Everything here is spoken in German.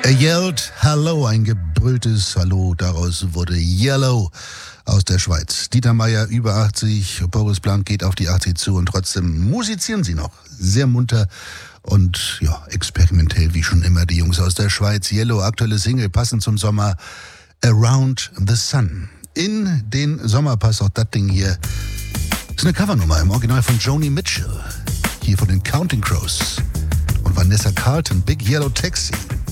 Er yelled Hello, ein gebrülltes Hallo, daraus wurde Yellow aus der Schweiz. Dieter Meier über 80, Boris Blank geht auf die 80 zu und trotzdem musizieren sie noch. Sehr munter und ja, experimentell wie schon immer die Jungs aus der Schweiz. Yellow, aktuelle Single, passend zum Sommer, Around the Sun. In den Sommer passt auch das Ding hier. Ist eine Covernummer im Original von Joni Mitchell. Hier von den Counting Crows und Vanessa Carlton, Big Yellow Taxi.